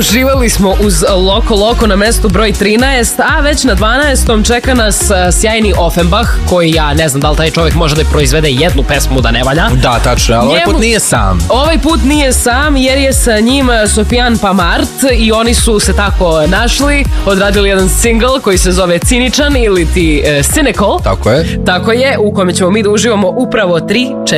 uživali smo uz Loko Loko na mestu broj 13, a već na 12. čeka nas sjajni Offenbach, koji ja ne znam da li taj čovjek može da proizvede jednu pesmu da ne valja. Da, tačno, ali ovaj put nije sam. Ovaj put nije sam jer je sa njim Sofian Pamart i oni su se tako našli, odradili jedan single koji se zove Ciničan ili ti Cynical. Tako je. Tako je, u kome ćemo mi da uživamo upravo 3, 4